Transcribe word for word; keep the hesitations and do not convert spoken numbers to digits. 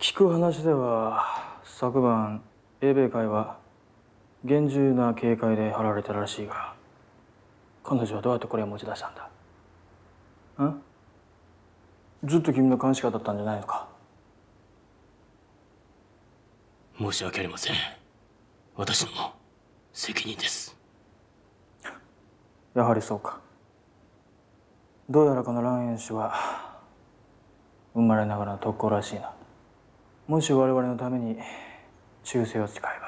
聞く話では昨晩英米会は厳重な警戒で張られてるらしいが、彼女はどうやってこれを持ち出したんだ？ん？ずっと君の監視下だったんじゃないのか？ 申し訳ありません。私の責任です。 やはりそうか。どうやらこの蘭園氏は生まれながらの特攻らしいな。もし我々のために忠誠を誓えば